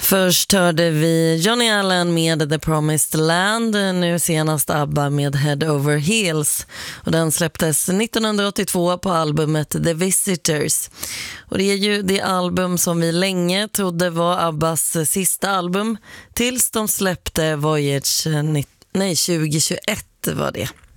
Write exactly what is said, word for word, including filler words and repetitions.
Först hörde vi Johnny Allen med The Promised Land, nu senast ABBA med Head Over Heels. Och den släpptes nittonhundraåttiotvå på albumet The Visitors. Och det är ju det album som vi länge trodde var ABBAs sista album tills de släppte Voyage nej, tjugohundratjugoett var det.